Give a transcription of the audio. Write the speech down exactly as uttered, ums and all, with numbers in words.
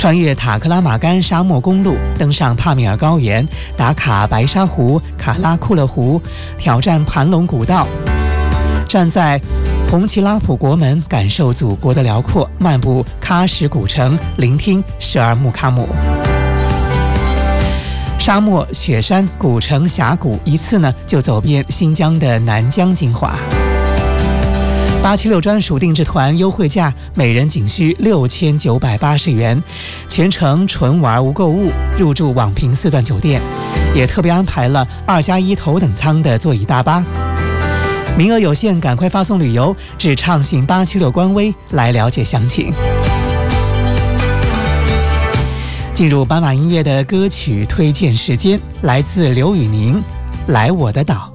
穿越塔克拉玛干沙漠公路，登上帕米尔高原，打卡白沙湖、卡拉库勒湖，挑战盘龙古道，站在红旗拉普国门，感受祖国的辽阔，漫步喀什古城，聆听十二木卡姆。沙漠、雪山、古城、峡谷，一次呢就走遍新疆的南疆精华。八七六专属定制团优惠价，每人仅需六千九百八十元，全程纯玩无购物，入住网评四钻酒店，也特别安排了二加一头等舱的座椅大巴。名额有限，赶快发送旅游至畅行八七六官微来了解详情。进入斑马音乐的歌曲推荐时间，来自刘宇宁，《来我的岛》。